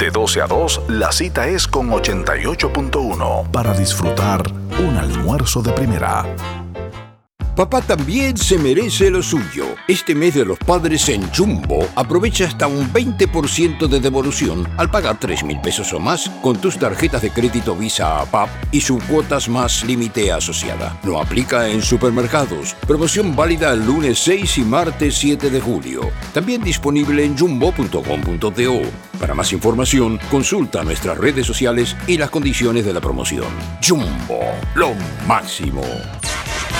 De 12 a 2, la cita es con 88.1 para disfrutar un almuerzo de primera. Papá también se merece lo suyo. Este mes de los padres en Jumbo, aprovecha hasta un 20% de devolución al pagar 3.000 pesos o más con tus tarjetas de crédito Visa PAP y sus cuotas más límite asociada. No aplica en supermercados. Promoción válida el lunes 6 y martes 7 de julio. También disponible en jumbo.com.do. Para más información, consulta nuestras redes sociales y las condiciones de la promoción. Jumbo, lo máximo.